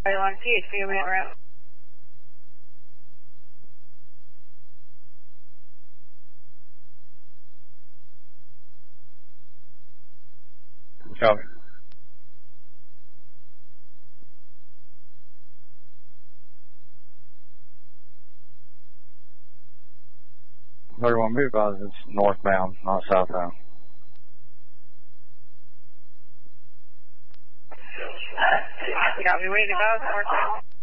Along THP, we route. Copy. Everyone be advised it's northbound, not southbound. You got me waiting about northbound.